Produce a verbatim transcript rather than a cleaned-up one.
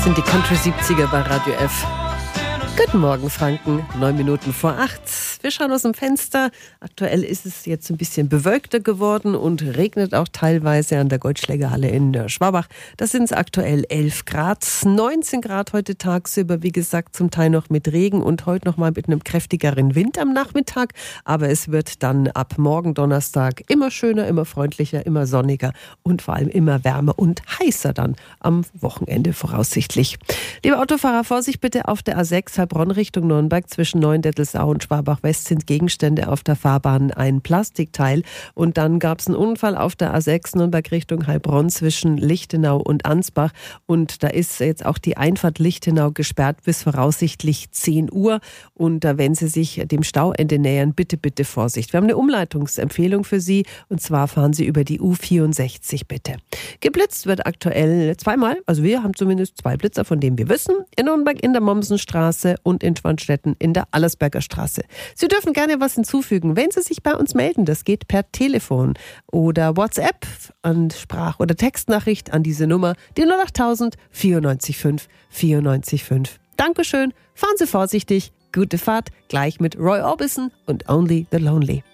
sind die Country siebziger bei Radio F. Guten Morgen, Franken. Neun Minuten vor acht. Wir schauen aus dem Fenster. Aktuell ist es jetzt ein bisschen bewölkter geworden und regnet auch teilweise an der Goldschlägerhalle in Schwabach. Da sind es aktuell elf Grad, neunzehn Grad heute tagsüber. Wie gesagt, zum Teil noch mit Regen und heute noch mal mit einem kräftigeren Wind am Nachmittag. Aber es wird dann ab morgen Donnerstag immer schöner, immer freundlicher, immer sonniger und vor allem immer wärmer und heißer dann am Wochenende voraussichtlich. Liebe Autofahrer, Vorsicht bitte auf der A sechs Heilbronn Richtung Nürnberg. Zwischen Neuendettelsau und Schwabach-West sind Gegenstände auf der Fahrbahn, ein Plastikteil. Und dann gab es einen Unfall auf der A sechs Nürnberg Richtung Heilbronn zwischen Lichtenau und Ansbach. Und da ist jetzt auch die Einfahrt Lichtenau gesperrt bis voraussichtlich zehn Uhr. Und da, wenn Sie sich dem Stauende nähern, bitte, bitte Vorsicht. Wir haben eine Umleitungsempfehlung für Sie. Und zwar fahren Sie über die U vierundsechzig bitte. Geblitzt wird aktuell zweimal. Also wir haben zumindest zwei Blitzer, von denen wir wissen. In Nürnberg in der Mommsenstraße und in Schwanstetten in der Allersberger Straße. Sie dürfen gerne was hinzufügen, wenn Sie sich bei uns melden. Das geht per Telefon oder WhatsApp an Sprach- oder Textnachricht an diese Nummer, die null acht tausend vierundneunzig fünf vierundneunzig fünf. Dankeschön, fahren Sie vorsichtig, gute Fahrt, gleich mit Roy Orbison und Only the Lonely.